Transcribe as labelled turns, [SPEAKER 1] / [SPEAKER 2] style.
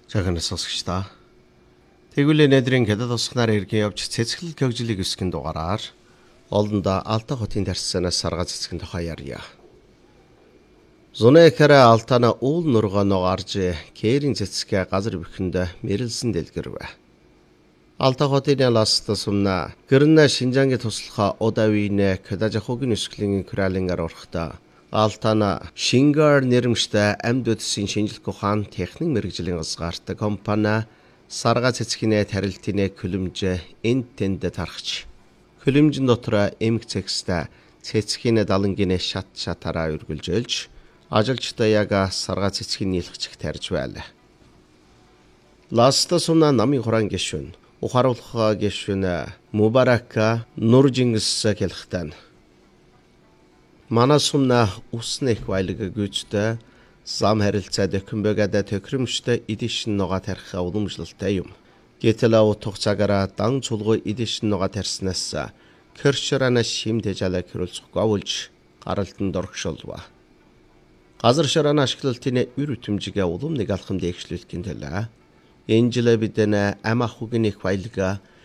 [SPEAKER 1] Жагнаас сонсогчдаа. Тэгвэл өнөөдрийн хятад усхнаар иргэн явж цэцгэлэл гөгжлийг өсгөн дугаараар олондоо Алтай хотын тарьсанаас сарга цэцгэн тухай ярья. Зунэхэрэ алтана уул нурга нугарж кэрийн цэцгээ газар бүхэнд мэрэлсэн дэлгэрвэ. Алтай хотын ласта сумна гэрнэ Шинжангийн туслахаа удавинэ кадажахугийн өсгөлийн кралингаар орохта Алтана Шингар нэрмжтэй амьд үтсийн шинжилгээ ухаан техник мэрэгжлийн газгаарт компани сарга цэцгинэ тарилтинэ хөлөмж энд тэнд тархч хөлөмжин дотор эмх цэгстэй цэцгинэ далангинэ шат шатараа үргэлжүүлж ажилчтай яг сарга цэцгийн нийлхчих тарж байлаа. Ласта сумна намын хураан гишүүн ухааруулах гишүүн Мубарака Нуржингс хэлхтэн Манай сумна уснэх байлаг гүйцтэй зам харилцаа дөхөнбөгөдө төхрөмжтэй эдишин нуга тарих уламжлалтай юм. Гэтэл утга цагаараа дан цулгой эдишин нуга тарснаас кершрана шимдэж алаа хэрүүлцэхгүй авулж гаралтанд орхишолва. Газар шарана ашиглалтын үр өтөмжигээ улам нэг алхам дээгшлүүлэх гинтэлээ. Энэ жил бидэн ам ахугийн их байлага